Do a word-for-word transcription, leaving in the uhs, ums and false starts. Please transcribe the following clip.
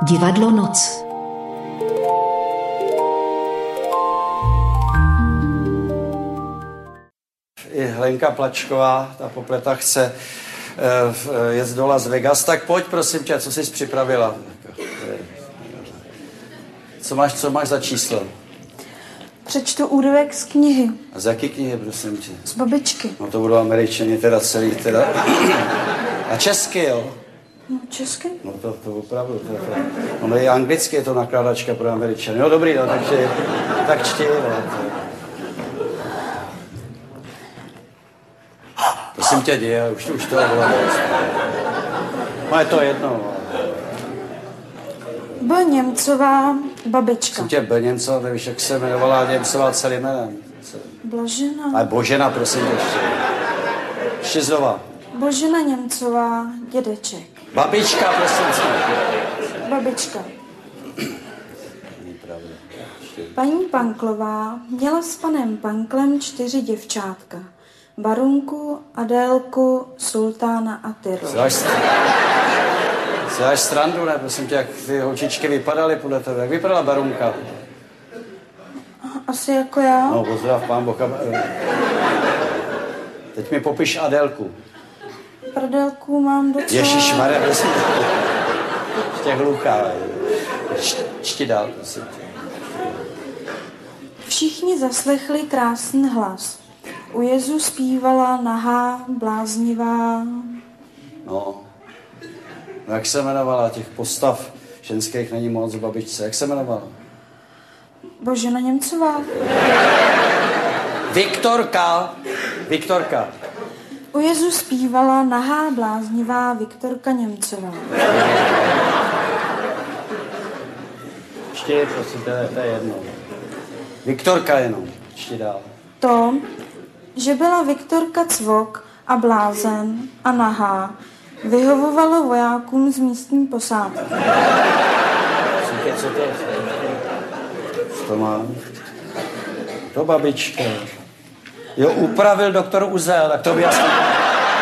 Divadlo Noc. I Hlenka Plačková, ta popleta, chce uh, jet do Las Vegas, tak pojď, prosím tě, co jsi připravila? Co máš, co máš za číslo? Přečtu úryvek z knihy. A z jaký knihy, prosím tě? Z babičky. No to budou Američani teda celý, teda. A česky, jo? No, česky? No to, to opravdu, to, to. Ono je anglicky, je to nakládačka pro Američany. No dobrý, no, tak, čti, tak čti, no. Prosím tě, děje, už, už to bylo. No je to jedno, no. B. Němcová babička. Prosím tě, B. Němcová, nevíš, jak se jmenovala Němcová celým jménem. Blažena. Ale Božena, prosím tě, ještě. Ještě znova. Božena Němcová, dědeček. Babička, prosím tě. Babička. Paní Panklová měla s panem Panklem čtyři děvčátka. Barunku, Adélku, Sultána a Tyru. Si dáš srandu, ne? Prosím tě, jak ty holčičky vypadaly podle tebe. Jak vypadala Barunka? Asi jako já. No, pozdrav, pán Boha. Teď mi popiš Adélku. Prdélku mám docela... Ježišmarja, prosím tě. Ještě hluchá. Čti dál, prosím tě. Všichni zaslechli krásný hlas. U Jezu zpívala nahá, bláznivá... No. No, jak se jmenovala? Těch postav ženských není moc v babičce. Jak se jmenovala? Božena Němcová. Viktorka. Viktorka. U Jezu zpívala nahá, bláznivá Viktorka Němcová. Čti, prosím, to je, to je jedno. Viktorka jenom. Čti dál. To, že byla Viktorka cvok a blázen a nahá, vyhovovalo vojákům z místní posádky. Co to je? Co to má? To babička. Jo, upravil doktor Uzel, tak to by jasný.